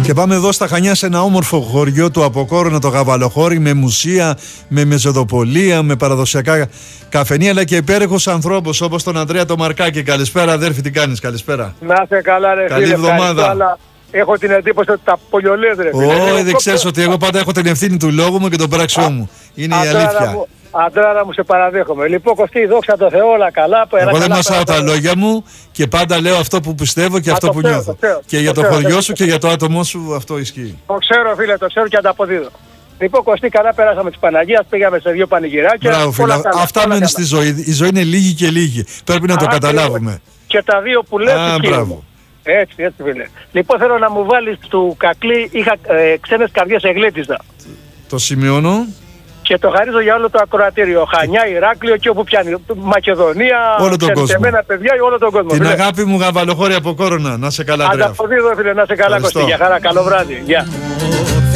Και πάμε εδώ στα Χανιά, σε ένα όμορφο χωριό του Αποκόρονα, το Γαβαλοχώρι, με μουσεία, με μεζοδοπολία, με παραδοσιακά καφενεία, αλλά και υπέροχους ανθρώπους όπως τον Ανδρέα το Μαρκάκη. Καλησπέρα αδέρφη, τι κάνεις? Καλησπέρα. Να είσαι καλά ρε. Καλή εβδομάδα. Αλλά έχω την εντύπωση ότι τα πολιολές ρε φίλε. Όχι, δεν ξέρεις ότι εγώ πάντα έχω την ευθύνη του λόγου μου και των πράξεών μου. Είναι η αλήθεια. Αντράρα μου, σε παραδέχομαι. Λοιπόν, Κωστή, δόξα τω Θεώ, όλα καλά. Εγώ δεν μασάω τα λόγια μου και πάντα λέω αυτό που πιστεύω και αυτό που νιώθω. Και για το χωριό σου και για το άτομό σου αυτό ισχύει. Το ξέρω, φίλε, το ξέρω και ανταποδίδω. Λοιπόν, Κωστή, καλά πέρασαμε τη Παναγία, πήγαμε σε 2 πανηγυράκια. Μπράβο, φίλε. Αυτά μένουν στη ζωή. Η ζωή είναι λίγη και λίγη. Πρέπει να το καταλάβουμε. Και τα δύο που λες. Μπράβο. Έτσι, φίλε. Λοιπόν, θέλω να μου βάλεις του Κακλή, είχα ξένες καρδιές εγλέτιστα. Το σημειώνω. Και το χαρίζω για όλο το ακροατήριο. Χανιά, Ηράκλειο και όπου πιάνει. Μακεδονία, όλο τον κόσμο. Παιδιά, όλο τον κόσμο. Την φίλε. αγάπη μου, Γαβαλοχώρι Αποκόρονα. Να σε καλά, Αντρέα. Ανταποδίδω, φίλε, να σε καλά, Κωστή. Για χαρά, καλό βράδυ. Γεια.